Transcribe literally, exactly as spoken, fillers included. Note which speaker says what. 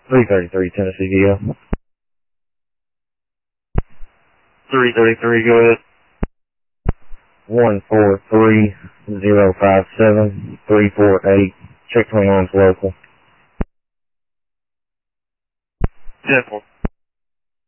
Speaker 1: three thirty-three Tennessee V L. three thirty-three, go ahead. one four three zero five seven three four eight. Check twenty-one's local. ten four.